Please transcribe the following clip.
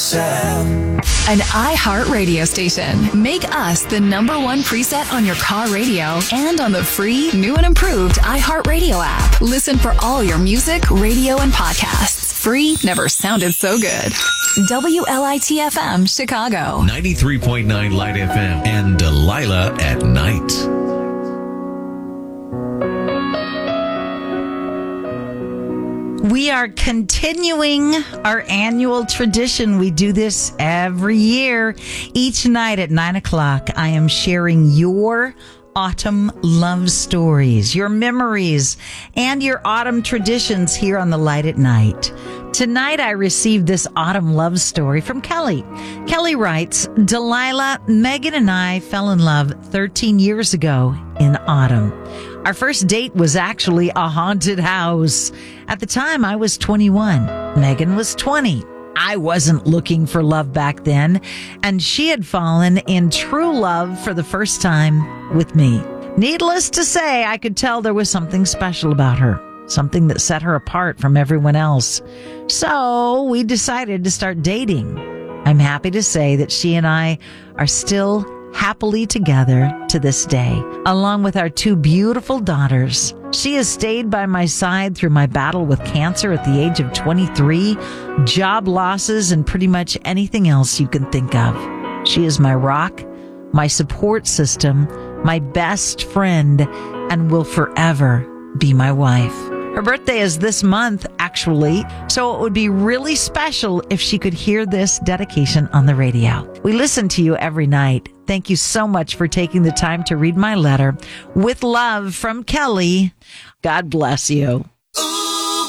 yourself. An iHeart radio station. Make us the #1 preset on your car radio and on the free, new and improved iHeart Radio app. Listen for all your music, radio, and podcasts. Free never sounded so good. WLIT-FM, Chicago. 93.9 Light FM and Delilah at Night. We are continuing our annual tradition. We do this every year. Each night at 9 o'clock, I am sharing your autumn love stories, your memories, and your autumn traditions here on the Light at Night. Tonight, I received this autumn love story from Kelly. Kelly writes, Delilah, Megan and I fell in love 13 years ago in autumn. Our first date was actually a haunted house. At the time, I was 21. Megan was 20. I wasn't looking for love back then, and she had fallen in true love for the first time with me. Needless to say, I could tell there was something special about her, something that set her apart from everyone else. So we decided to start dating. I'm happy to say that she and I are still happily together to this day, along with our 2 beautiful daughters. She has stayed by my side through my battle with cancer at the age of 23, job losses, and pretty much anything else you can think of. She is my rock, my support system, my best friend, and will forever be my wife. Her birthday is this month, actually, so it would be really special if she could hear this dedication on the radio. We listen to you every night. Thank you so much for taking the time to read my letter. With love from Kelly. God bless you.